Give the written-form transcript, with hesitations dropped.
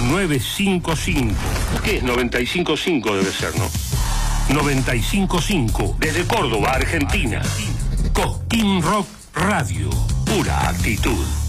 955. ¿Qué es 955? Debe ser, ¿no? 955, desde Córdoba, Argentina. Cosquín Rock Radio, pura actitud.